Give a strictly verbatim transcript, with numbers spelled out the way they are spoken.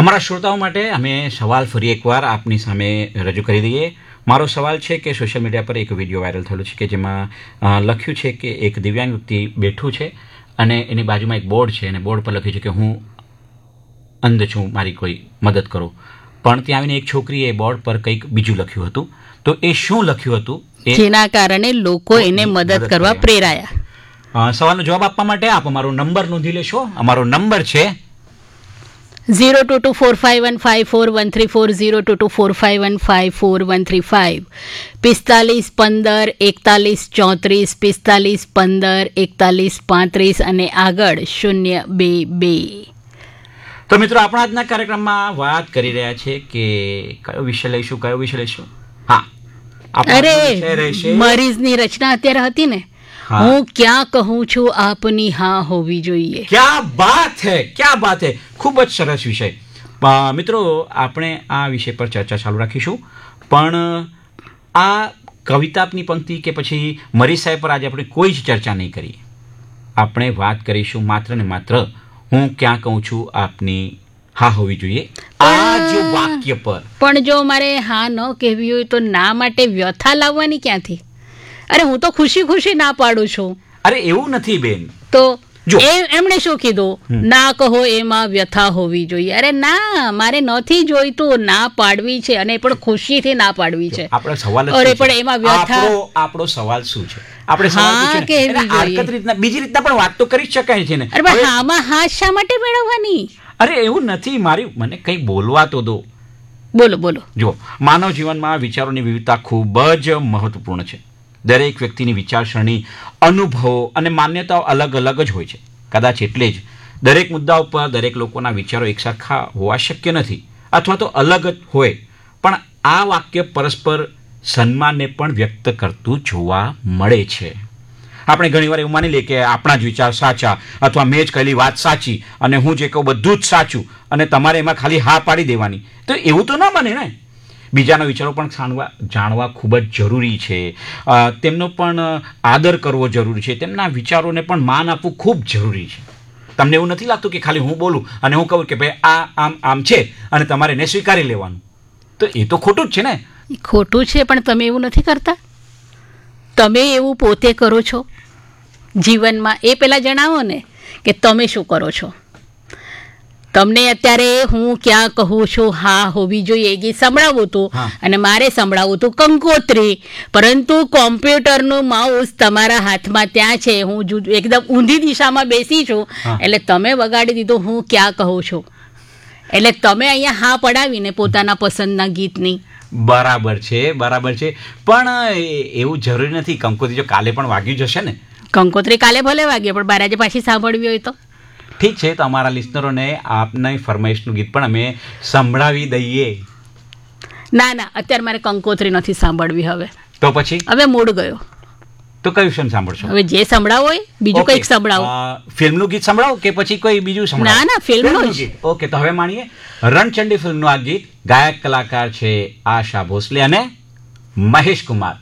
અમારા શ્રોતાઓ માટે અમે સવાલ ફરી એકવાર આપની સામે રજૂ કરી દઈએ. મારો સવાલ છે કે સોશિયલ મીડિયા પર એક વિડીયો વાયરલ થયેલો છે કે જેમાં લખ્યું છે કે એક દિવ્યાંગ વ્યક્તિ બેઠું છે અને એની બાજુમાં એક બોર્ડ છે અને બોર્ડ પર લખ્યું છે કે હું અંધ છું, મારી કોઈ મદદ કરો. પણ ત્યાં આવીને એક છોકરીએ બોર્ડ પર કંઈક બીજું લખ્યું હતું. તો એ શું લખ્યું હતું જેના કારણે લોકો એને મદદ કરવા પ્રેરાયા? સવાલનો જવાબ આપવા માટે આપ અમારો નંબર નોંધી લેશો. અમારો નંબર છે zero two two four five one five four one three four zero two two four five one five four one three five પિસ્તાલીસ પંદર એકતાલીસ ચોત્રીસ પિસ્તાલીસ પંદર એકતાલીસ પાંત્રીસ અને આગળ શૂન્ય બે બે. તો મિત્રો, આપણા આજના કાર્યક્રમમાં વાત કરી રહ્યા છે કે કયો વિષય લઈશું, કયો વિષય લઈશું. હા, અરે મરીઝની રચના અત્યારે હતી ને, હું ક્યાં કહું છું આપની હા હોવી જોઈએ. ક્યા બાત હે, ક્યા બાત હે. ખૂબ જ સરસ વિષય. મિત્રો, આપણે આ વિષય પર ચર્ચા ચાલુ રાખીશું, પણ આ કવિતાની પંક્તિ કે પછી મરી સાહેબ પર આજે આપણે કોઈ જ ચર્ચા નહીં કરીએ. આપણે વાત કરીશું માત્ર ને માત્ર હું ક્યાં કહું છું આપની હા હોવી જોઈએ આ જ વાક્ય પર. પણ જો મારે હા ન કહેવી હોય તો ના માટે વ્યથા લાવવાની ક્યાંથી? અરે હું તો ખુશી ખુશી ના પાડું છું. અરે એવું નથી બેન. તો એમણે શું કીધું? ના કહો એમાં વ્યથા હોવી જોઈએ. અરે ના, મારે નથી જોઈતું, ના પાડવી છે અને પણ ખુશીથી ના પાડવી છે. આપણો સવાલ અરે પણ એમાં વ્યથા, આપણો સવાલ શું છે? આપણે સવાલ પૂછ્યો, બીજી રીતના પણ વાત તો કરી શકાય છે ને. અરે પણ હામાં હા શા માટે મેળવવાની? અરે એવું નથી, મારી મને કંઈ બોલવા તો દો. બોલો બોલો. જો, માનવ જીવનમાં વિચારોની વિવિધતા ખૂબ જ મહત્વપૂર્ણ છે. દરેક વ્યક્તિની વિચારસરણી, અનુભવો અને માન્યતાઓ અલગ અલગ જ હોય છે. કદાચ એટલે જ દરેક મુદ્દાઓ પર દરેક લોકોના વિચારો એકસરખા હોવા શક્ય નથી, અથવા તો અલગ જ હોય. પણ આ વાક્ય પરસ્પર સન્માનને પણ વ્યક્ત કરતું જોવા મળે છે. આપણે ઘણીવાર એવું માની લઈએ કે આપણા જ વિચાર સાચા, અથવા મેં જ કહેલી વાત સાચી અને હું જે કહું બધું જ સાચું અને તમારે એમાં ખાલી હા પાડી દેવાની. તો એવું તો ના બને ને. બીજાના વિચારો પણ જાણવા જાણવા ખૂબ જ જરૂરી છે. તેમનો પણ આદર કરવો જરૂરી છે. તેમના વિચારોને પણ માન આપવું ખૂબ જરૂરી છે. તમને એવું નથી લાગતું કે ખાલી હું બોલું અને હું કહું કે ભાઈ આ આમ આમ છે અને તમારે એને સ્વીકારી લેવાનું? તો એ તો ખોટું જ છે ને. ખોટું છે, પણ તમે એવું નથી કરતા. તમે એવું પોતે કરો છો જીવનમાં? એ પહેલાં જણાવો ને કે તમે શું કરો છો. તમને અત્યારે હું ક્યાં કહું છું હા હોવી જોઈએ એ ગીત સંભળાવું હતું અને મારે સંભળાવવું હતું કંકોત્રી, પરંતુ કોમ્પ્યુટરનું માઉસ તમારા હાથમાં ત્યાં છે, હું એકદમ ઊંધી દિશામાં બેસી છું એટલે તમે વગાડી દીધું હું ક્યાં કહું છું. એટલે તમે અહીંયા હા પડાવીને પોતાના પસંદના ગીતની. બરાબર છે, બરાબર છે, પણ એવું જરૂરી નથી. કંકોત્રી જો કાલે પણ વાગ્યું જશે ને. કંકોત્રી કાલે ભલે વાગ્યો, પણ બારાજે પાછી સાંભળવી હોય તો ઠીક છે. તો અમારા લિસ્નરોને આપના ફરમાઈશનું ગીત પણ અમે સંભળાવી દઈએ. ના ના, અત્યારે મારે કંકોત્રી નથી સાંભળવી હવે. તો પછી હવે મૂડ ગયો. તો કયું ફિલ્મ સાંભળશો? હવે જે સંભળાવો હોય, બીજું કંઈક સંભળાવો. ફિલ્મનું ગીત સંભળાવો કે પછી કોઈ બીજું સંભળાવો? ના ના, ફિલ્મનું ગીત. ઓકે, તો હવે માણીએ રણચંડી ફિલ્મનું આ ગીત. ગાયક કલાકાર છે આશા ભોસલે અને મહેશ કુમાર.